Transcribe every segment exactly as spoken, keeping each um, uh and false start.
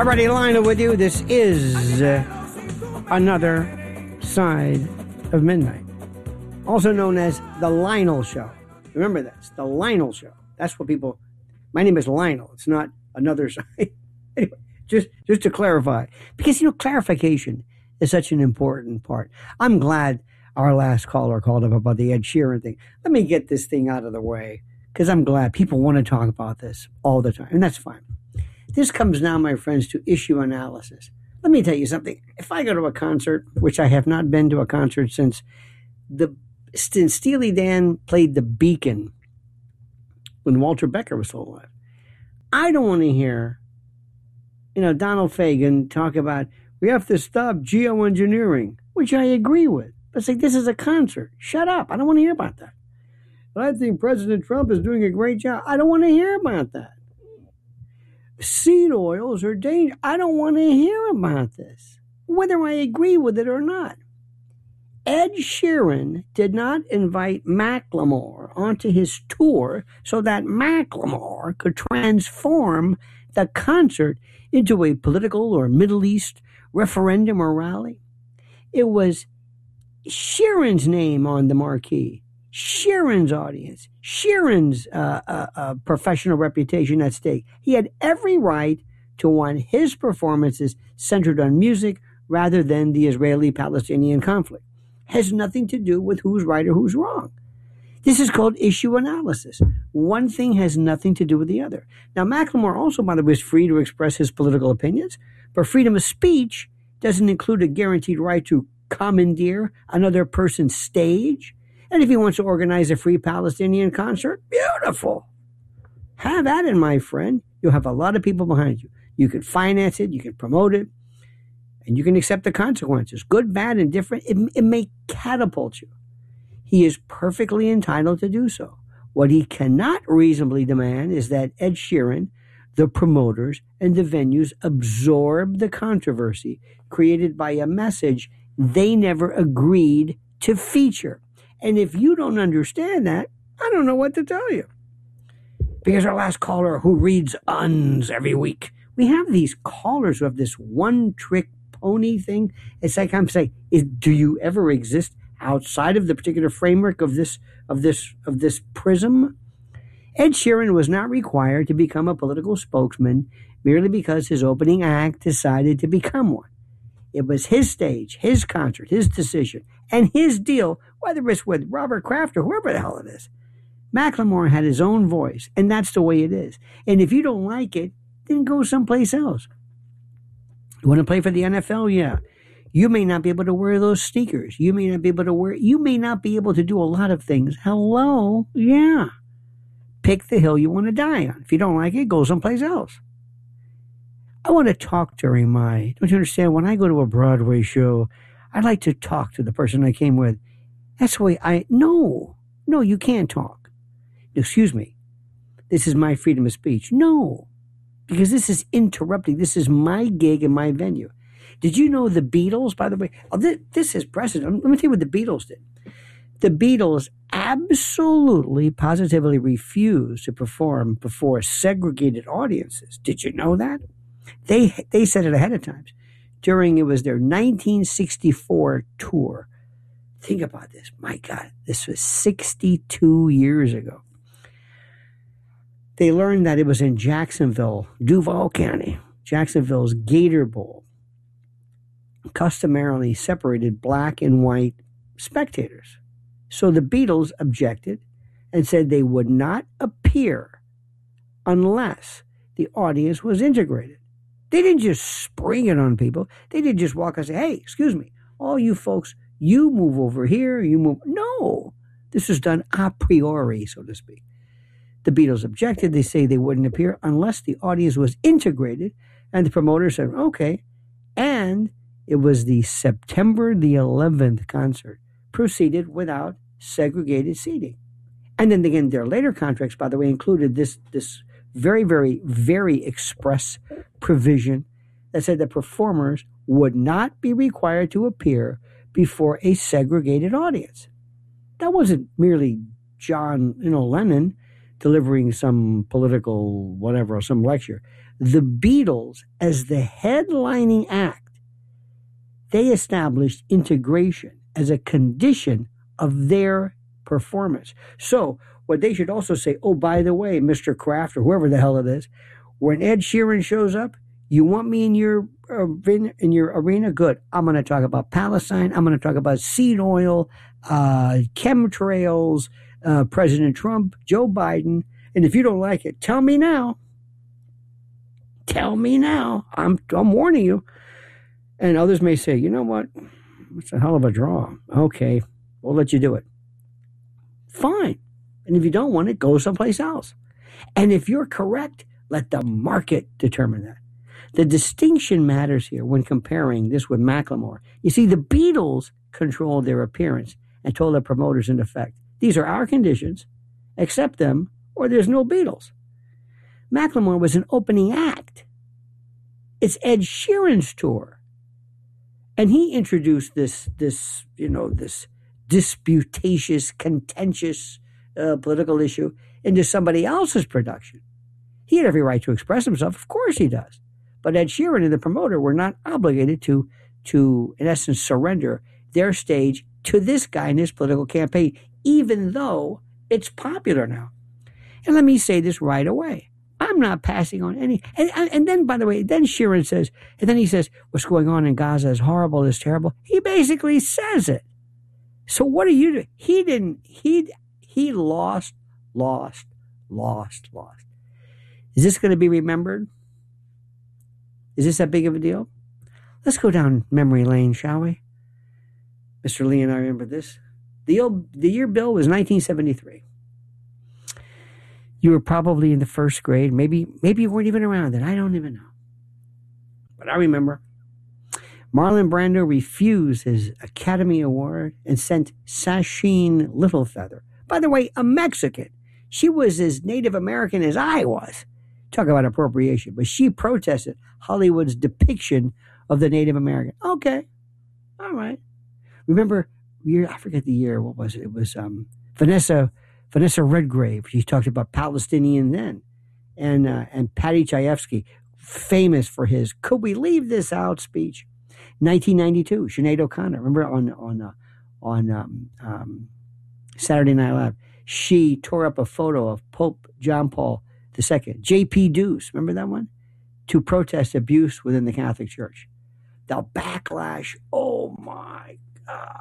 Alrighty, Lionel with you. This is uh, Another Side of Midnight, also known as The Lionel Show. Remember that. It's The Lionel Show. That's what people... My name is Lionel. It's not Another Side. Anyway, just, just to clarify. Because, you know, clarification is such an important part. I'm glad our last caller called up about the Ed Sheeran thing. Let me get this thing out of the way, because I'm glad people want to talk about this all the time, and that's fine. This comes now, my friends, to issue analysis. Let me tell you something. If I go to a concert, which I have not been to a concert since the since Steely Dan played the Beacon when Walter Becker was still alive, I don't want to hear, you know, Donald Fagen talk about we have to stop geoengineering, which I agree with. But it's like, this is a concert. Shut up. I don't want to hear about that. But I think President Trump is doing a great job. I don't want to hear about that. Seed oils are dangerous. I don't want to hear about this, whether I agree with it or not. Ed Sheeran did not invite Macklemore onto his tour so that Macklemore could transform the concert into a political or Middle East referendum or rally. It was Sheeran's name on the marquee, Sheeran's audience, Sheeran's uh, uh, uh, professional reputation at stake. He had every right to want his performances centered on music rather than the Israeli-Palestinian conflict. Has nothing to do with who's right or who's wrong. This is called issue analysis. One thing has nothing to do with the other. Now, Macklemore also, by the way, is free to express his political opinions, but freedom of speech doesn't include a guaranteed right to commandeer another person's stage. And if he wants to organize a free Palestinian concert, beautiful. Have at it, my friend. You'll have a lot of people behind you. You can finance it, you can promote it, and you can accept the consequences. Good, bad, and different. It, it may catapult you. He is perfectly entitled to do so. What he cannot reasonably demand is that Ed Sheeran, the promoters, and the venues absorb the controversy created by a message they never agreed to feature. And if you don't understand that, I don't know what to tell you. Because our last caller who reads uns every week, we have these callers who have this one-trick pony thing. It's like I'm saying, is, do you ever exist outside of the particular framework of this of this of this prism? Ed Sheeran was not required to become a political spokesman merely because his opening act decided to become one. It was his stage, his concert, his decision, and his deal, whether it's with Robert Kraft or whoever the hell it is. Macklemore had his own voice, and that's the way it is. And if you don't like it, then go someplace else. You want to play for the N F L? Yeah. You may not be able to wear those sneakers. You may not be able to wear, you may not be able to do a lot of things. Hello? Yeah. Pick the hill you want to die on. If you don't like it, go someplace else. I want to talk during my, don't you understand? When I go to a Broadway show, I like to talk to the person I came with. That's the way I, no, no, you can't talk. Excuse me. This is my freedom of speech. No, because this is interrupting. This is my gig and my venue. Did you know the Beatles, by the way? Oh, this, this is precedent. Let me tell you what the Beatles did. The Beatles absolutely, positively refused to perform before segregated audiences. Did you know that? They they said it ahead of time. During, it was their nineteen sixty-four tour. Think about this. My God, this was sixty-two years ago. They learned that it was in Jacksonville, Duval County, Jacksonville's Gator Bowl, customarily separated black and white spectators. So the Beatles objected and said they would not appear unless the audience was integrated. They didn't just spring it on people. They didn't just walk and say, hey, excuse me, all you folks, you move over here, you move. No, this was done a priori, so to speak. The Beatles objected. They say they wouldn't appear unless the audience was integrated. And the promoter said, okay. And it was the September the eleventh concert proceeded without segregated seating. And then again, their later contracts, by the way, included this, this very, very, very express provision that said that performers would not be required to appear before a segregated audience. That wasn't merely John, you know, Lennon delivering some political whatever, or some lecture. the Beatles as the headlining act, they established integration as a condition of their performance. So what they should also say, oh, by the way, Mister Kraft or whoever the hell it is, when Ed Sheeran shows up, you want me in your uh, in your arena? Good. I'm going to talk about Palestine. I'm going to talk about seed oil, uh, chemtrails, uh, President Trump, Joe Biden. And if you don't like it, tell me now. Tell me now. I'm I'm warning you. And others may say, you know what? It's a hell of a draw. Okay, we'll let you do it. Fine. And if you don't want it, go someplace else. And if you're correct, let the market determine that. The distinction matters here when comparing this with Macklemore. You see, the Beatles controlled their appearance and told their promoters, in effect, these are our conditions, accept them, or there's no Beatles. Macklemore was an opening act. It's Ed Sheeran's tour. And he introduced this, this, you know, this disputatious, contentious uh, political issue into somebody else's production. He had every right to express himself. Of course he does. But Ed Sheeran and the promoter were not obligated to, to, in essence, surrender their stage to this guy in his political campaign, even though it's popular now. And let me say this right away. I'm not passing on any. And, and then, by the way, then Sheeran says, and then he says, what's going on in Gaza is horrible, is terrible. He basically says it. So what are you doing? He didn't, he, he lost, lost, lost, lost. Is this going to be remembered? Is this that big of a deal? Let's go down memory lane, shall we? Mister Lee and I remember this. The, old, the year bill was nineteen seventy-three. You were probably in the first grade. Maybe, maybe you weren't even around then. I don't even know. But I remember Marlon Brando refused his Academy Award and sent Sacheen Littlefeather. By the way, a Mexican. She was as Native American as I was. Talk about appropriation. But she protested Hollywood's depiction of the Native American. Okay. All right. Remember, year, I forget the year. What was it? It was um, Vanessa Vanessa Redgrave. She talked about Palestinian then. And uh, and Patty Chayefsky, famous for his "Could we leave this out?" speech. nineteen ninety-two, Sinead O'Connor. Remember on on uh, on um, um, Saturday Night Live, she tore up a photo of Pope John Paul the Second, J P Deuce. Remember that one? To protest abuse within the Catholic Church. The backlash. Oh my God.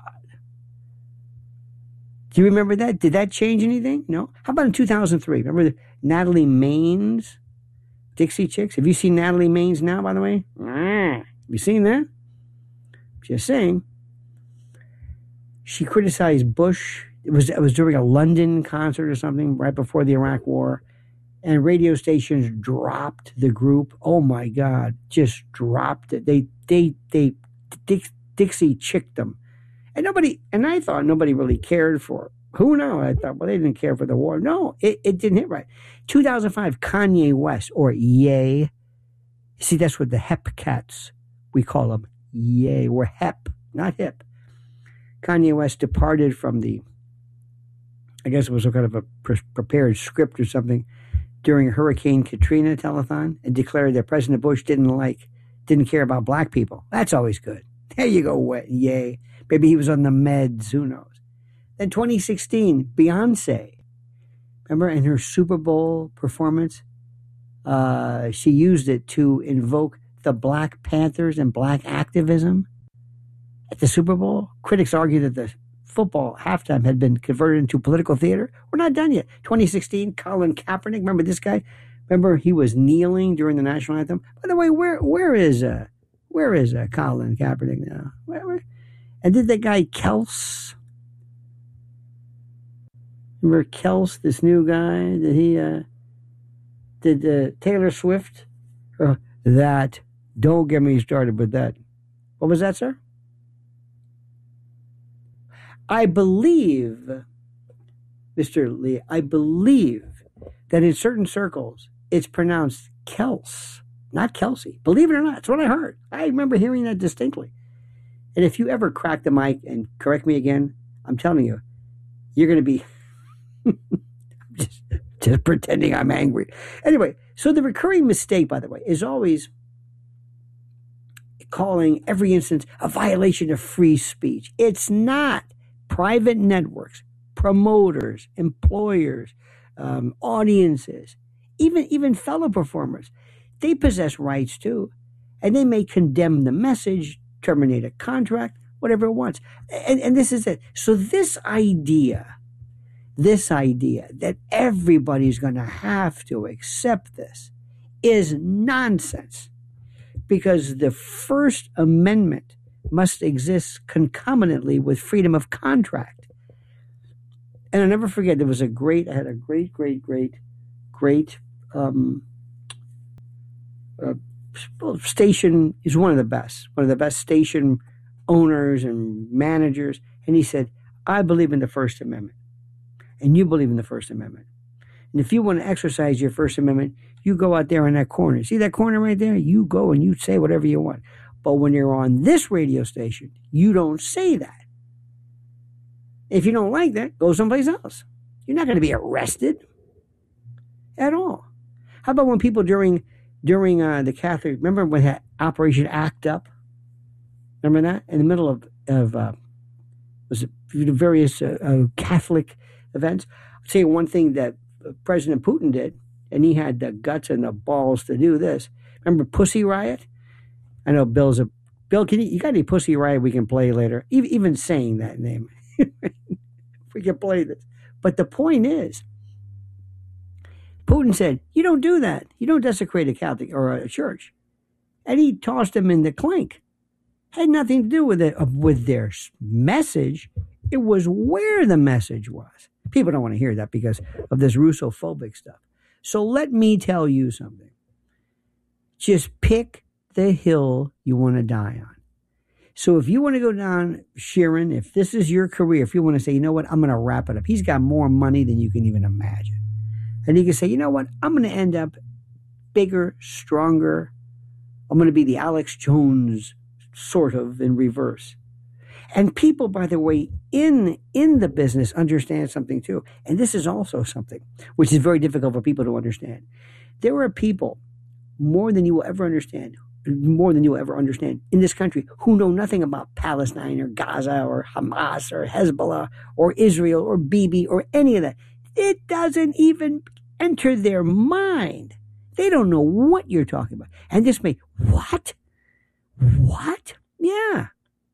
Do you remember that? Did that change anything? No. How about in two thousand three? Remember the Natalie Maines, Dixie Chicks? Have you seen Natalie Maines now, by the way? Have you seen that? Just saying. She criticized Bush. It was, it was during a London concert or something right before the Iraq War. And radio stations dropped the group. Oh my God, just dropped it. They, they, they, Dix, Dixie chicked them. And nobody, and I thought nobody really cared for it. Who knows? I thought, well, they didn't care for the war. No, it, it didn't hit right. two thousand five, Kanye West, or Ye. See, that's what the hep cats, we call them. Ye. We're hep, not hip. Kanye West departed from the, I guess it was a kind of a pre- prepared script or something, during Hurricane Katrina telethon, and declared that President Bush didn't like, didn't care about black people. That's always good. There you go, Ye. Maybe he was on the meds, who knows. Then twenty sixteen, Beyonce. Remember in her Super Bowl performance, uh, she used it to invoke the Black Panthers and black activism at the Super Bowl. Critics argue that the football halftime had been converted into political theater. We're not done yet. twenty sixteen, Colin Kaepernick. Remember this guy? Remember he was kneeling during the national anthem? By the way, where where is uh, where is uh, Colin Kaepernick now? Where, where? And did that guy Kels? Remember Kels, this new guy? Did he, uh, did uh, Taylor Swift? Uh, that, don't get me started with that. What was that, sir? I believe, Mister Lee, I believe that in certain circles, it's pronounced Kels, not Kelsey. Believe it or not, it's what I heard. I remember hearing that distinctly. And if you ever crack the mic and correct me again, I'm telling you, you're going to be just, just pretending I'm angry. Anyway, So the recurring mistake, by the way, is always calling every instance a violation of free speech. It's not. Private networks, promoters, employers, um, audiences, even, even fellow performers, they possess rights too. And they may condemn the message, terminate a contract, whatever it wants. And, and this is it. So this idea, this idea that everybody's going to have to accept this is nonsense, because the First Amendment must exist concomitantly with freedom of contract. And I'll never forget, there was a great, I had a great, great, great, great um, uh, station, he's one of the best, one of the best station owners and managers. And he said, I believe in the First Amendment, and you believe in the First Amendment. And if you want to exercise your First Amendment, you go out there in that corner. See that corner right there? You go and you say whatever you want. But when you're on this radio station, you don't say that. If you don't like that, go someplace else. You're not going to be arrested at all. How about when people during during uh, the Catholic, remember when had Operation Act Up? Remember that? In the middle of, of uh, was it various uh, uh, Catholic events? I'll tell you one thing that President Putin did, and he had the guts and the balls to do this. Remember Pussy Riot? I know Bill's a Bill. Can you, you got any Pussy Riot we can play later? Even, even saying that name, we can play this. But the point is, Putin said, "You don't do that. You don't desecrate a Catholic or a church," and he tossed them in the clink. Had nothing to do with it with their message. It was where the message was. People don't want to hear that because of this Russophobic stuff. So let me tell you something. Just pick the hill you want to die on. So if you want to go down Sheeran, if this is your career, if you want to say, you know what, I'm going to wrap it up. He's got more money than you can even imagine. And you can say, you know what, I'm going to end up bigger, stronger. I'm going to be the Alex Jones sort of in reverse. And people, by the way, in in the business understand something too. And this is also something which is very difficult for people to understand. There are people, more than you will ever understand, more than you will ever understand in this country, who know nothing about Palestine or Gaza or Hamas or Hezbollah or Israel or Bibi or any of that. It doesn't even enter their mind. They don't know what you're talking about. And this may, what? What? Yeah.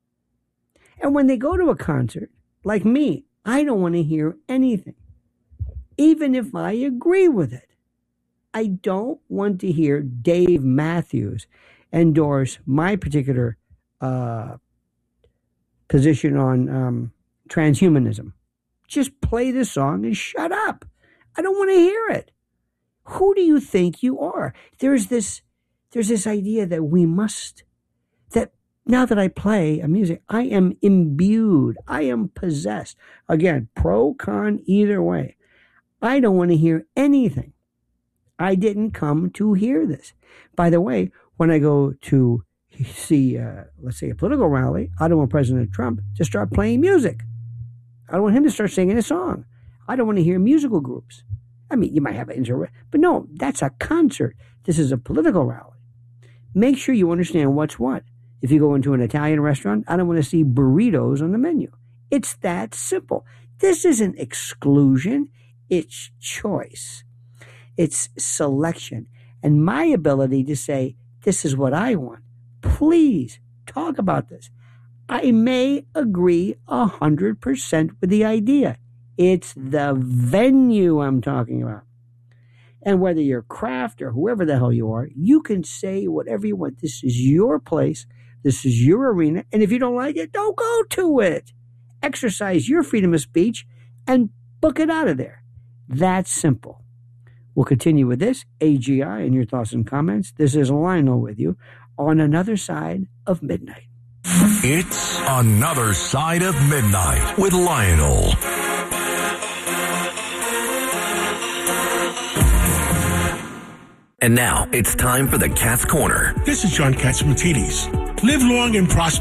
And when they go to a concert, like me, I don't want to hear anything, even if I agree with it. I don't want to hear Dave Matthews endorse my particular uh, position on um, transhumanism. Just play the song and shut up. I don't want to hear it. Who do you think you are? There's this, there's this idea that we must, that now that I play a music, I am imbued. I am possessed. Again, pro, con, either way. I don't want to hear anything. I didn't come to hear this. By the way, when I go to see, uh, let's say, a political rally, I don't want President Trump to start playing music. I don't want him to start singing a song. I don't want to hear musical groups. I mean, you might have an interest, but no, that's a concert. This is a political rally. Make sure you understand what's what. If you go into an Italian restaurant, I don't want to see burritos on the menu. It's that simple. This isn't exclusion. It's choice. It's selection. And my ability to say, this is what I want. Please talk about this. I may agree one hundred percent with the idea. It's the venue I'm talking about. And whether you're Kraft or whoever the hell you are, you can say whatever you want. This is your place. This is your arena. And if you don't like it, don't go to it. Exercise your freedom of speech and book it out of there. That's simple. We'll continue with this, A G I, and your thoughts and comments. This is Lionel with you on Another Side of Midnight. It's Another Side of Midnight with Lionel. And now it's time for the Cat's Corner. This is John Catsimatidis. Live long and prosper.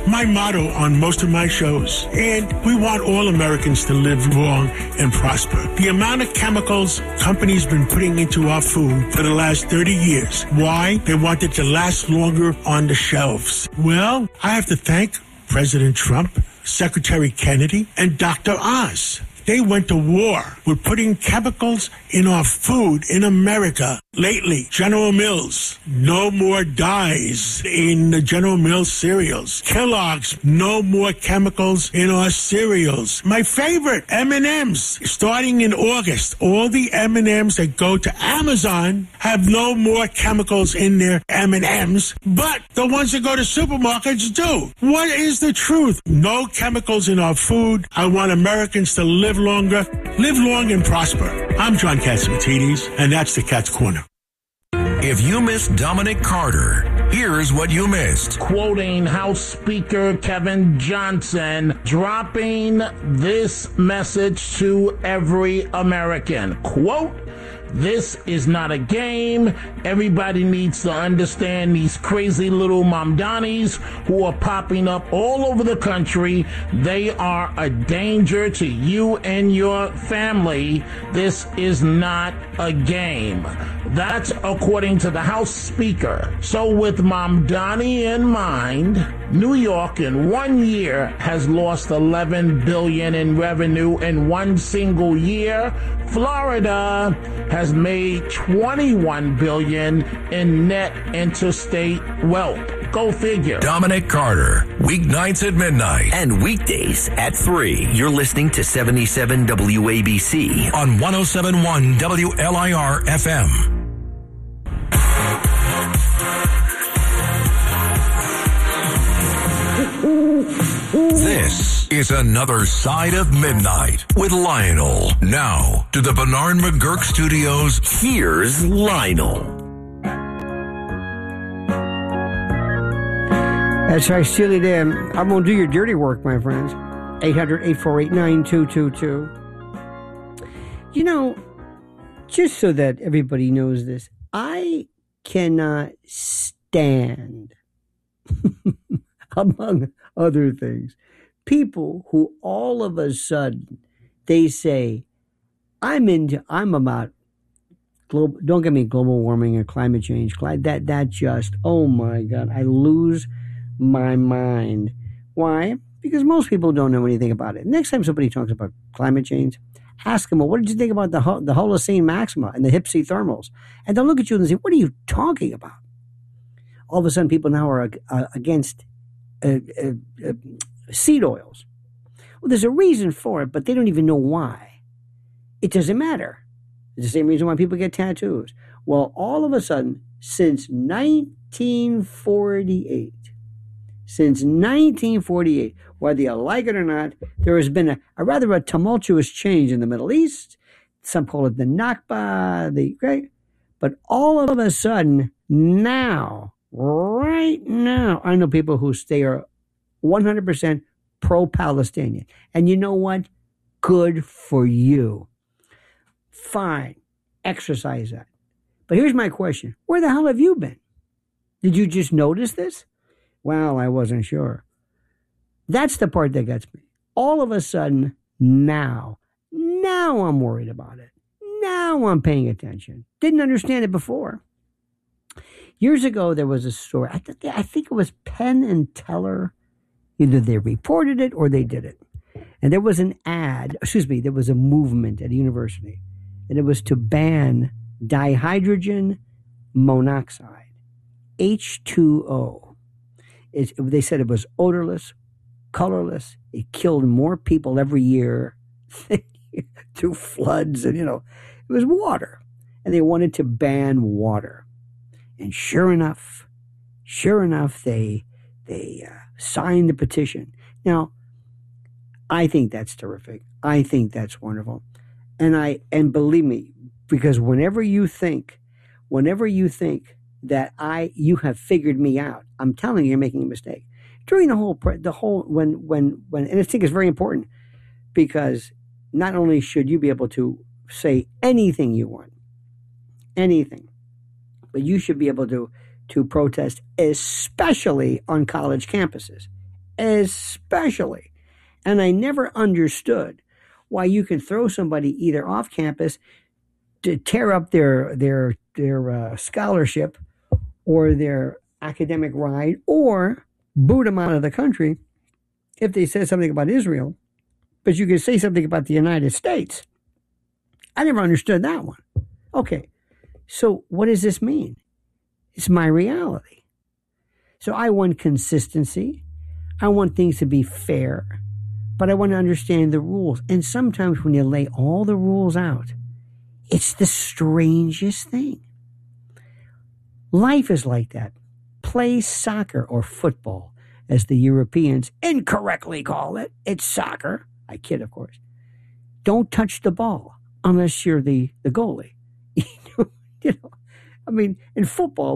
my motto on most of my shows. And we want all Americans to live long and prosper. The amount of chemicals companies been putting into our food for the last thirty years. Why? They want it to last longer on the shelves. Well, I have to thank President Trump, Secretary Kennedy, and Doctor Oz. They went to war with putting chemicals in our food in America. Lately, General Mills, no more dyes in the General Mills cereals. Kellogg's, no more chemicals in our cereals. My favorite, M and M's, starting in August, all the M and M's that go to Amazon have no more chemicals in their M and M's, but the ones that go to supermarkets do. What is the truth? No chemicals in our food. I want Americans to live longer, live long and prosper. I'm John Catsimatidis, and that's the Cat's Corner. If you missed Dominic Carter, here's what you missed. Quoting House Speaker Kevin Johnson, dropping this message to every American. Quote, "This is not a game. Everybody needs to understand these crazy little Mamdanis who are popping up all over the country. They are a danger to you and your family. This is not a game." That's according to the House Speaker. So with Mamdani in mind, New York in one year has lost eleven billion dollars in revenue in one single year. Florida has made twenty-one billion dollars in net interstate wealth. Go figure. Dominic Carter, weeknights at midnight. And weekdays at three. You're listening to seventy-seven W A B C on one oh seven point one W L I R F M. This is Another Side of Midnight with Lionel. Now to the Bernard McGurk Studios. Here's Lionel. That's right, Steely Dan. I'm going to do your dirty work, my friends. eight hundred, eight four eight, nine two two two. You know, just so that everybody knows this, I cannot stand, among other things, people who all of a sudden, they say, I'm into, I'm about, global, don't get me global warming or climate change. That, that just, oh my God, I lose my mind. Why? Because most people don't know anything about it. Next time somebody talks about climate change, ask them, well, what did you think about the the Holocene maxima and the Hypsy thermals? And they'll look at you and say, what are you talking about? All of a sudden, people now are uh, against uh, uh, uh, seed oils. Well, there's a reason for it, but they don't even know why. It doesn't matter. It's the same reason why people get tattoos. Well, all of a sudden, since nineteen forty-eight, Since nineteen forty-eight, whether you like it or not, there has been a, a rather a tumultuous change in the Middle East. Some call it the Nakba, the right? But all of a sudden, now, right now, I know people who stay are one hundred percent pro-Palestinian. And you know what? Good for you. Fine. Exercise that. But here's my question. Where the hell have you been? Did you just notice this? Well, I wasn't sure. That's the part that gets me. All of a sudden, now, now I'm worried about it. Now I'm paying attention. Didn't understand it before. Years ago, there was a story. I, th- I think it was Penn and Teller. Either they reported it or they did it. And there was an ad, excuse me, there was a movement at a university. And it was to ban dihydrogen monoxide, H two O. It, they said it was odorless, colorless. It killed more people every year through floods. And, you know, it was water. And they wanted to ban water. And sure enough, sure enough, they they uh, signed the petition. Now, I think that's terrific. I think that's wonderful. And I and believe me, because whenever you think, whenever you think, that I, you have figured me out. I'm telling you, you're making a mistake. During the whole, the whole, when, when, when, and I think it's very important because not only should you be able to say anything you want, anything, but you should be able to, to protest, especially on college campuses, especially. And I never understood why you can throw somebody either off campus to tear up their their their uh, scholarship or their academic ride, or boot them out of the country if they said something about Israel, but you can say something about the United States. I never understood that one. Okay, so what does this mean? It's my reality. So I want consistency. I want things to be fair, but I want to understand the rules. And sometimes when you lay all the rules out, it's the strangest thing. Life is like that. Play soccer or football, as the Europeans incorrectly call it. It's soccer. I kid, of course. Don't touch the ball unless you're the, the goalie. you know, I mean, in football,